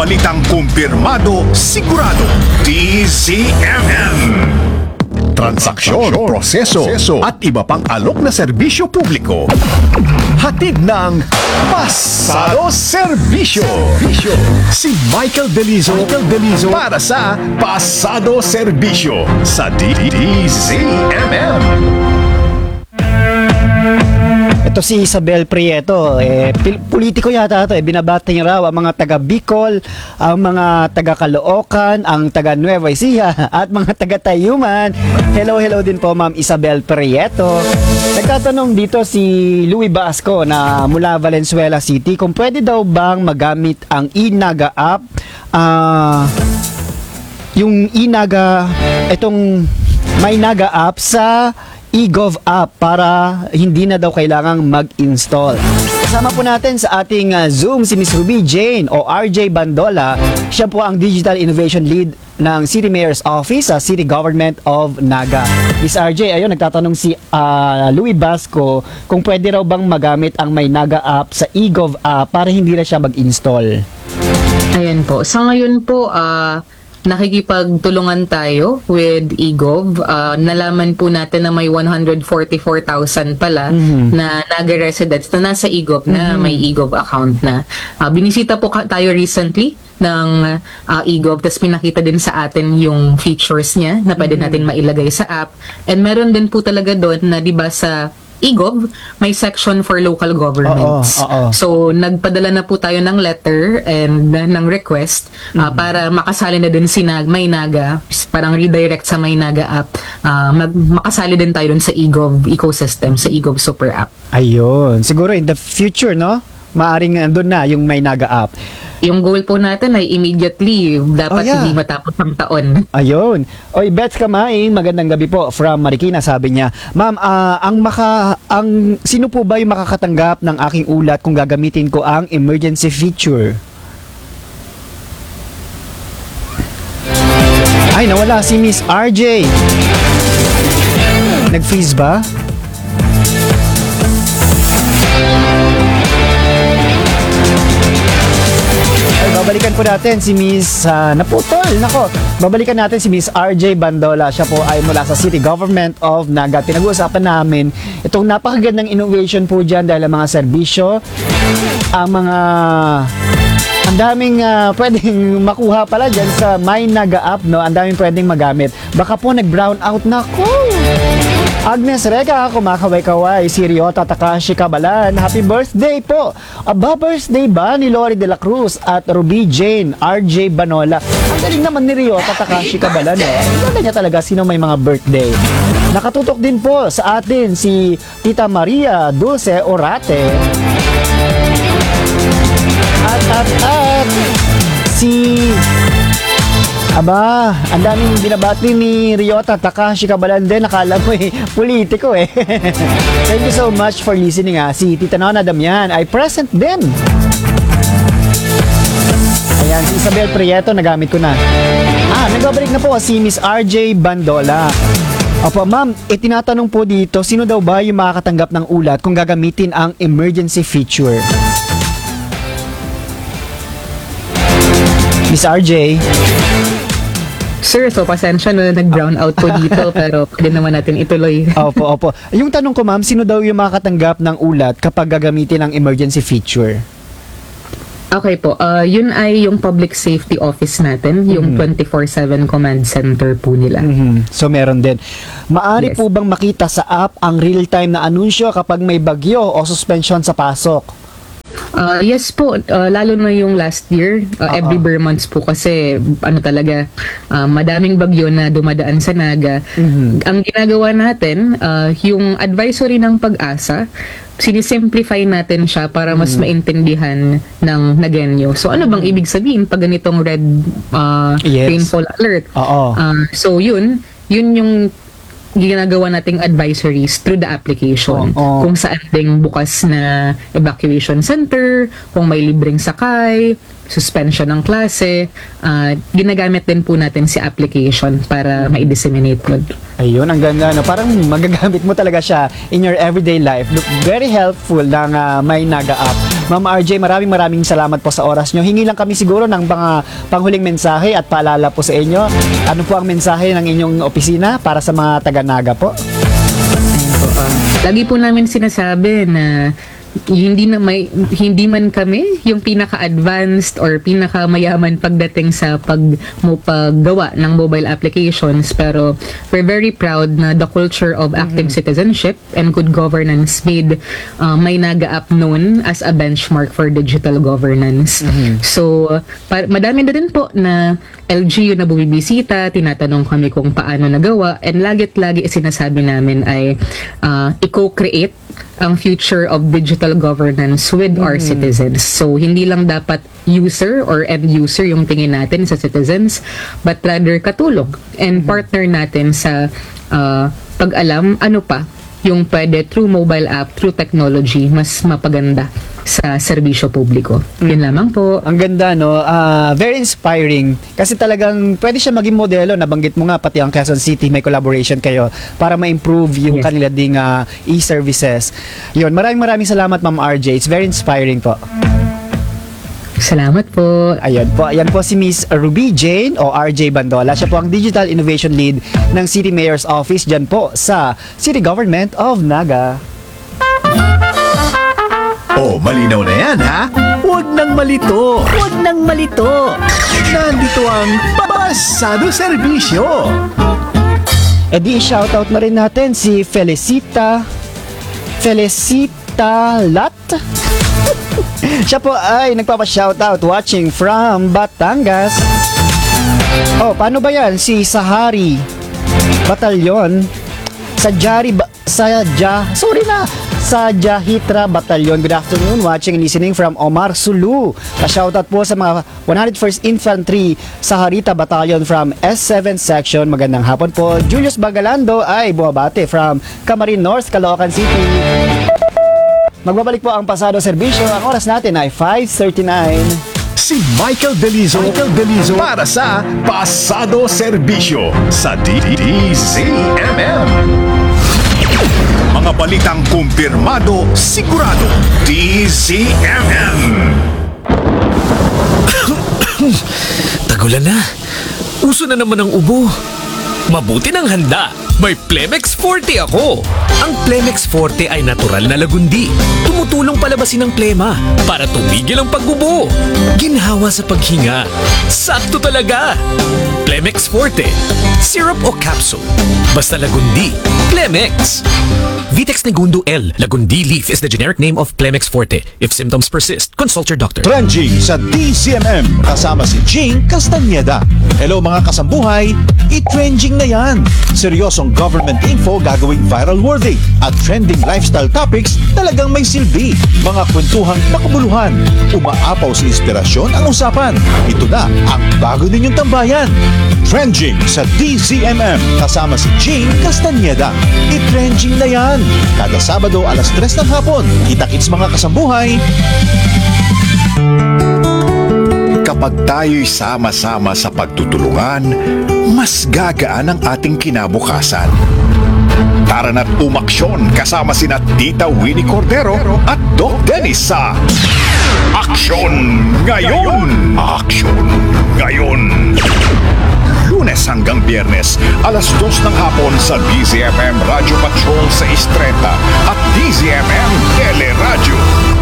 balitang kumpirmado, sigurado. DZMM. Transaksyon, proseso, at iba pang alok na serbisyo publiko. Hatid ng Pasado Serbisyo. Si Michael Delizo para sa Pasado Serbisyo sa DZMM. Ito si Isabel Prieto, politiko yata ito, binabati niya raw ang mga taga Bicol, ang mga taga Caloocan, ang taga Nueva Ecija, at mga taga Tayuman. Hello din po Ma'am Isabel Prieto. Nagtatanong dito si Louie Basco na mula Valenzuela City kung pwede daw bang magamit ang iNaga app, yung iNaga, itong MyNaga app sa eGov app para hindi na daw kailangang mag-install. Kasama po natin sa ating Zoom si Ms. Ruby Jane o RJ Bandola. Siya po ang Digital Innovation Lead ng City Mayor's Office sa City Government of Naga. Ms. RJ, ayun, nagtatanong si Louie Basco kung pwede raw bang magamit ang MyNaga app sa eGov app para hindi na siya mag-install. Ayan po. Sa ngayon po, nakikipagtulungan tayo with eGov. Nalaman po natin na may 144,000 pala na Naga residents na nasa eGov na may eGov account na. Binisita po tayo recently ng eGov, tapos pinakita din sa atin yung features niya na pwede natin mailagay sa app. And meron din po talaga doon na, di ba, sa eGov, may section for local governments. So, nagpadala na po tayo ng letter and ng request para makasali na din si MyNaga, parang redirect sa MyNaga app. Makasali din tayo dun sa eGov ecosystem, sa eGov Super App. Ayun. Siguro in the future, no? Maaring andun na yung MyNaga app. Yung goal po natin ay immediately, dapat hindi matapos ang taon. Ayun. Oy, Bets Kamain, magandang gabi po from Marikina, sabi niya. Ma'am, sino po ba yung makakatanggap ng aking ulat kung gagamitin ko ang emergency feature? Ay, nawala si Miss RJ. Nag-freeze ba? Babalikan po natin si Miss naputol, nako. Babalikan natin si Miss RJ Bandola. Siya po ay mula sa City Government of Naga. Pinag-uusapan namin itong napakagandang innovation po dyan dahil ang mga serbisyo, ang daming pwedeng makuha pala dyan sa MyNaga app, no? Ang daming pwedeng magamit. Baka po nag-brown out na ko. Agnes Rega, kumakaway-kaway, si Ryota Takashi Kabalan, happy birthday po! Aba, birthday ba ni Lori De La Cruz at Ruby Jane, RJ Banola? Ang galing naman ni Ryota Takashi Kabalan, eh. Ang galing niya talaga sino may mga birthday. Nakatutok din po sa atin si Tita Maria Dulce Orate. At si... Aba, ang daming binabati ni Ryota Takashi Kabalan din. Nakala mo politiko eh. Thank you so much for listening Si Tita Nona Damian ay present din. Ayan, si Isabel Prieto, nagamit ko na. Nagbabalik na po si Miss RJ Bandola. Opo, ma'am, tinatanong po dito, sino daw ba yung makakatanggap ng ulat kung gagamitin ang emergency feature? Miss RJ? Sir, so pasensya na nag-brown out po dito pero pwede naman natin ituloy. Opo. Yung tanong ko, ma'am, sino daw yung makakatanggap ng ulat kapag gagamitin ang emergency feature? Okay po, yun ay yung public safety office natin, yung 24/7 command center po nila. So meron din. Maari po bang makita sa app ang real-time na anunsyo kapag may bagyo o suspension sa pasok? Yes po, lalo na yung last year, every bare months po kasi talaga, madaming bagyo na dumadaan sa Naga. Ang ginagawa natin, yung advisory ng Pag-asa, sinisimplify natin siya para mas maintindihan ng Nagenyo. So ano bang ibig sabihin pag ganitong red rainfall alert? So yun yung ginagawa nating advisories through the application. Kung saan ding bukas na evacuation center, kung may libreng sakay, suspension ng klase, ginagamit din po natin si application para ma-disseminate mo. Ayun, ang ganda. Parang magagamit mo talaga siya in your everyday life. Look, very helpful ng MyNaga app. Ma'am RJ, maraming salamat po sa oras nyo. Hingi lang kami siguro ng mga panghuling mensahe at paalala po sa inyo. Ano po ang mensahe ng inyong opisina para sa mga taga-Naga po? Lagi po namin sinasabi na hindi man kami yung pinaka-advanced or pinaka-mayaman pagdating sa paggawa ng mobile applications, pero we're very proud na the culture of active citizenship and good governance made May Naga app known as a benchmark for digital governance. So madami na din po na LGU na bumibisita, tinatanong kami kung paano nagawa, and lagi sinasabi namin ay i-co-create ang future of digital governance with our citizens. So, hindi lang dapat user or end user yung tingin natin sa citizens, but rather katulong and partner natin sa pag-alam ano pa yung pwede through mobile app, through technology, mas mapaganda sa serbisyo publiko. Yun lamang po. Ang ganda, no? Very inspiring. Kasi talagang pwede siya maging modelo. Nabanggit mo nga, pati ang Quezon City, may collaboration kayo para ma-improve yung Yes. kanila ding e-services. Yun, maraming salamat, Ma'am RJ. It's very inspiring po. Salamat po. Ayan po si Miss Ruby Jane o RJ Bandola. Siya po ang Digital Innovation Lead ng City Mayor's Office dyan po sa City Government of Naga. Oh, malinaw na yan, ha? Huwag nang malito. Huwag nang malito. Nandito ang Pasado Serbisyo. E di shoutout na rin natin si Felicita Lat. Siya po ay nagpapa-shoutout watching from Batangas. Oh, paano ba yan? Si Sahari Batalyon sa Jahitra Batalyon. Good afternoon, watching and listening from Omar Sulu. Pa-shoutout po sa mga 101st Infantry Saharita Battalion from S7 Section. Magandang hapon po. Julius Bagalando ay buwabate from Camarines North, Caloocan City. Magbabalik po ang Pasado Serbisyo. Ang oras natin ay 5:39. Si Michael Delizo para sa Pasado Serbisyo sa DZMM. Mga balitang kumpirmado, sigurado, DZMM. Tagulan na. Uso na naman ang ubo. Mabuti ng handa. May Plemex Forte ako. Ang Plemex Forte ay natural na lagundi. Tumutulong palabasin ang plema para tumigil ang pagbubo. Ginhawa sa paghinga. Sakto talaga. Plemex Forte. Syrup o capsule. Basta lagundi. Plemex. Vitex Negundo L. Lagundi leaf is the generic name of Plemex Forte. If symptoms persist, consult your doctor. Trending sa DCMM kasama si Jing Castañeda. Hello mga kasambuhay, i-trending na yan. Seryosong government info gagawing viral worthy at trending lifestyle topics talagang may silbi. Mga kwentuhang makabuluhan, umaapaw sa inspirasyon ang usapan. Ito na ang bago ninyong tambayan. Trending sa DCMM kasama si Jing Castañeda. I-trending na yan. Kada Sabado alas 3 ng hapon. Kita-kits mga kasambuhay. Kapag tayo'y sama-sama sa pagtutulungan, mas gagaan ang ating kinabukasan. Tara na't umaksyon kasama sina Tita Winnie Cordero at Doc Dennis sa Aksyon Ngayon! Aksyon Ngayon! Lunes hanggang Biyernes, alas 2 ng hapon sa DZMM Radio Patrol sa Istreta at DZMM Tele Radio.